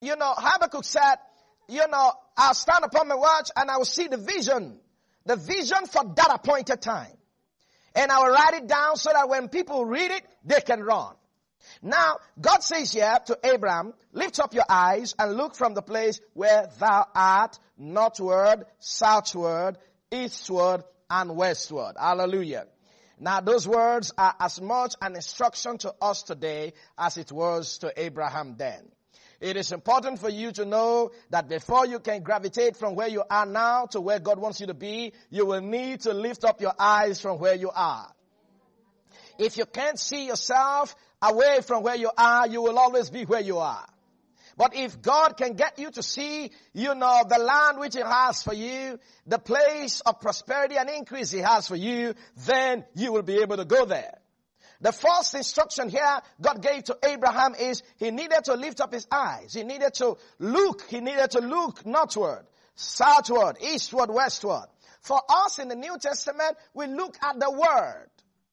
Habakkuk said, I'll stand upon my watch and I will see the vision for that appointed time. And I will write it down so that when people read it, they can run. Now, God says here to Abraham, lift up your eyes and look from the place where thou art, northward, southward, eastward, and westward. Hallelujah. Now, those words are as much an instruction to us today as it was to Abraham then. It is important for you to know that before you can gravitate from where you are now to where God wants you to be, you will need to lift up your eyes from where you are. If you can't see yourself away from where you are, you will always be where you are. But if God can get you to see, the land which He has for you, the place of prosperity and increase He has for you, then you will be able to go there. The first instruction here God gave to Abraham is he needed to lift up his eyes. He needed to look. He needed to look northward, southward, eastward, westward. For us in the New Testament, we look at the Word.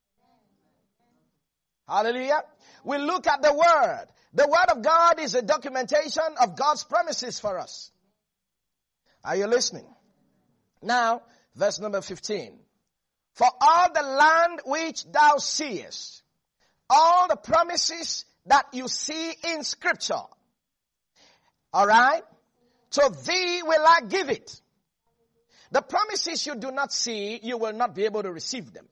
Hallelujah. We look at the Word. The Word of God is a documentation of God's promises for us. Are you listening? Now, verse number 15. For all the land which thou seest, all the promises that you see in Scripture, all right, to thee will I give it. The promises you do not see, you will not be able to receive them.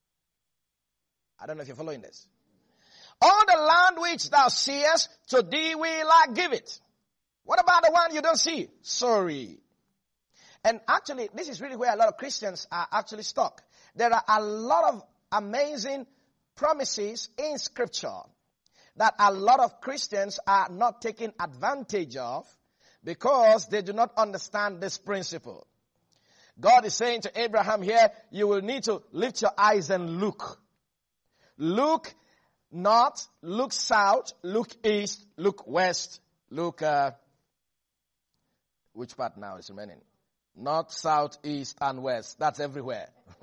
I don't know if you're following this. All the land which thou seest, to thee will I give it. What about the one you don't see? Sorry. And actually, this is really where a lot of Christians are actually stuck. There are a lot of amazing promises in Scripture that a lot of Christians are not taking advantage of because they do not understand this principle. God is saying to Abraham here, you will need to lift your eyes and look. Look north, look south, look east, look west, look, which part now is remaining? North, south, east, and west. That's everywhere.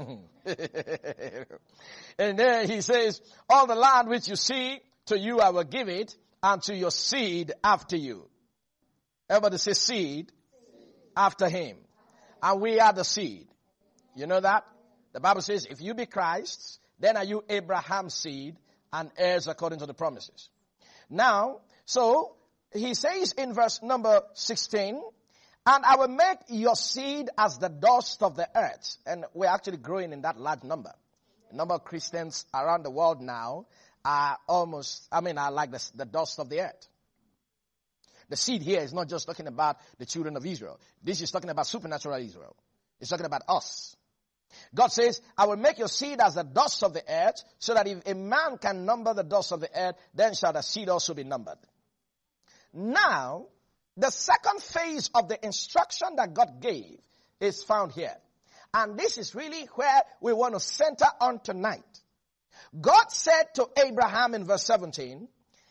And then he says, all the land which you see, to you I will give it, and to your seed after you. Everybody say seed after him. And we are the seed. You know that? The Bible says, if you be Christ's, then are you Abraham's seed and heirs according to the promises. Now, so he says in verse number 16, and I will make your seed as the dust of the earth. And we're actually growing in that large number. The number of Christians around the world now are are like the dust of the earth. The seed here is not just talking about the children of Israel. This is talking about supernatural Israel. It's talking about us. God says, I will make your seed as the dust of the earth, so that if a man can number the dust of the earth, then shall the seed also be numbered. Now, the second phase of the instruction that God gave is found here. And this is really where we want to center on tonight. God said to Abraham in verse 17,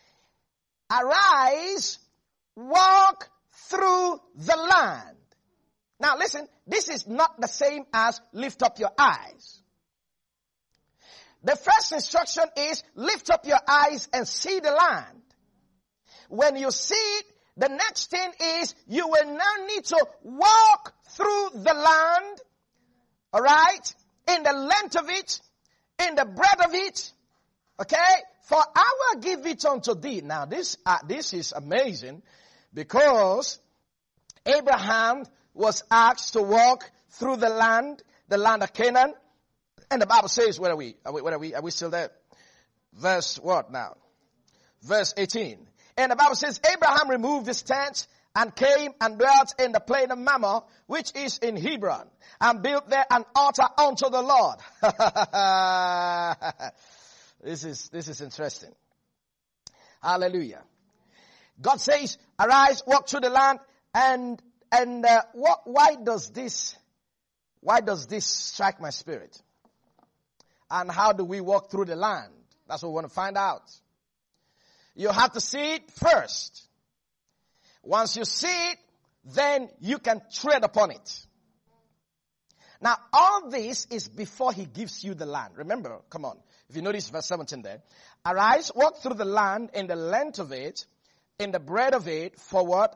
arise, walk through the land. Now listen, this is not the same as lift up your eyes. The first instruction is lift up your eyes and see the land. When you see it, the next thing is you will now need to walk through the land, all right, in the length of it, in the breadth of it, okay? For I will give it unto thee. Now this is amazing because Abraham was asked to walk through the land of Canaan. And the Bible says, where are we? Are we still there? Verse what now? Verse 18. And the Bible says, Abraham removed his tent and came and dwelt in the plain of Mamre, which is in Hebron, and built there an altar unto the Lord. This is interesting. Hallelujah. God says, arise, walk through the land, and why does this strike my spirit? And how do we walk through the land? That's what we want to find out. You have to see it first. Once you see it, then you can tread upon it. Now, all this is before he gives you the land. Remember, come on. If you notice verse 17 there. Arise, walk through the land in the length of it, in the bread of it for what?